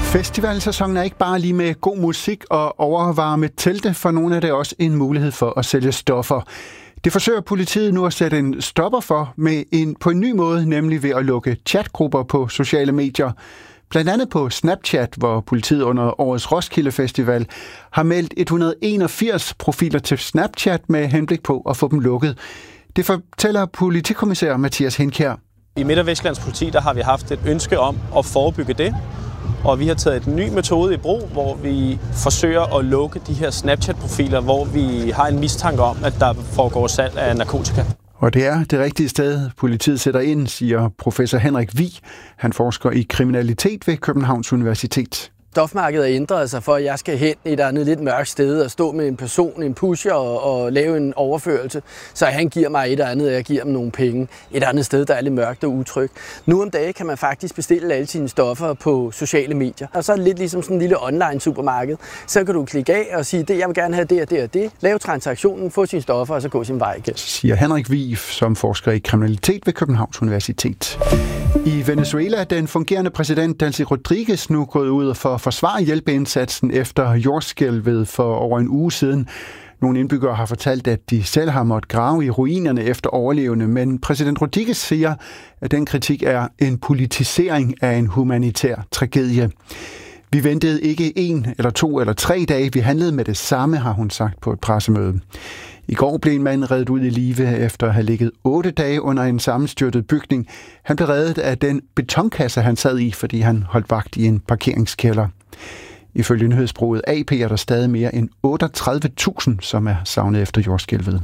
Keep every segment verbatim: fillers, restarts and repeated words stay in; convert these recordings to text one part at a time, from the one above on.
Festivalsæsonen er ikke bare lige med god musik og overvarme telte, for nogle er det også en mulighed for at sælge stoffer. Det forsøger politiet nu at sætte en stopper for med en, på en ny måde, nemlig ved at lukke chatgrupper på sociale medier. Blandt andet på Snapchat, hvor politiet under årets Roskilde Festival har meldt et hundrede og enogfirs profiler til Snapchat med henblik på at få dem lukket. Det fortæller politikommissær Mathias Henkjær. I Midt- og Vestjyllands politi der har vi haft et ønske om at forebygge det, og vi har taget en ny metode i brug, hvor vi forsøger at lukke de her Snapchat-profiler, hvor vi har en mistanke om, at der foregår salg af narkotika. Og det er det rigtige sted, politiet sætter ind, siger professor Henrik Vig. Han forsker i kriminalitet ved Københavns Universitet. Stofmarkedet har ændret sig for, at jeg skal hen et andet lidt mørkt sted og stå med en person, en pusher og, og lave en overførelse. Så han giver mig et andet, og jeg giver ham nogle penge. Et andet sted, der er lidt mørkt og utrygt. Nu om dagen kan man faktisk bestille alle sine stoffer på sociale medier. Og så er det lidt ligesom sådan en lille online supermarked. Så kan du klikke af og sige, det jeg vil gerne have det og det og det. Lave transaktionen, få sine stoffer og så gå sin vej igen. Siger Henrik Vig, som forsker i kriminalitet ved Københavns Universitet. I Venezuela er den fungerende præsident Delcy Rodriguez nu gået ud for at forsvare hjælpeindsatsen efter jordskælvet for over en uge siden. Nogle indbyggere har fortalt, at de selv har måttet grave i ruinerne efter overlevende, men præsident Rodriguez siger, at den kritik er en politisering af en humanitær tragedie. Vi ventede ikke en eller to eller tre dage, vi handlede med det samme, har hun sagt på et pressemøde. I går blev en mand reddet ud i live efter at have ligget otte dage under en sammenstyrtet bygning. Han blev reddet af den betonkasse, han sad i, fordi han holdt vagt i en parkeringskælder. Ifølge nyhedsbureauet A P er der stadig mere end otteogtredive tusind, som er savnet efter jordskælvet.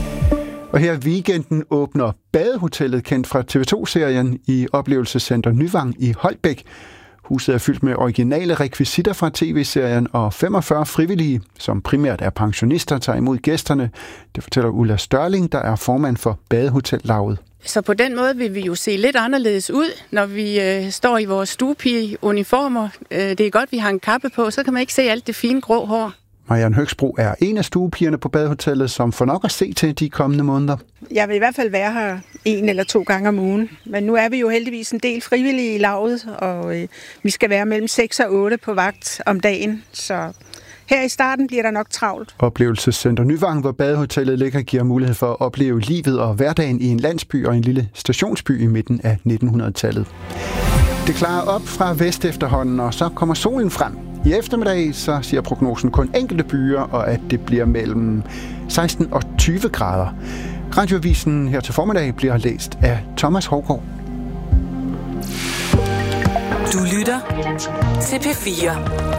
Og her i weekenden åbner Badehotellet, kendt fra T V to-serien, i oplevelsescenter Nyvang i Holbæk. Huset er fyldt med originale rekvisitter fra tv-serien, og femogfyrre frivillige, som primært er pensionister, tager imod gæsterne. Det fortæller Ulla Størling, der er formand for Badehotellaget. Så på den måde vil vi jo se lidt anderledes ud, når vi øh, står i vores stuepige-uniformer. Øh, det er godt, vi har en kappe på, så kan man ikke se alt det fine grå hår. Marianne Høgsbro er en af stuepigerne på Badehotellet, som får nok at se til de kommende måneder. Jeg vil i hvert fald være her en eller to gange om ugen. Men nu er vi jo heldigvis en del frivillige i laget, og øh, vi skal være mellem seks og otte på vagt om dagen. Så her i starten bliver der nok travlt. Oplevelsescenter Nyvang, hvor Badehotellet ligger, giver mulighed for at opleve livet og hverdagen i en landsby og en lille stationsby i midten af nitten hundrede-tallet. Det klarer op fra vest efterhånden, og så kommer solen frem. I eftermiddag så siger prognosen kun enkelte byer, og at det bliver mellem seksten og tyve grader. Radioavisen her til formiddag bliver læst af Thomas Hovgaard. Du lytter til P fire.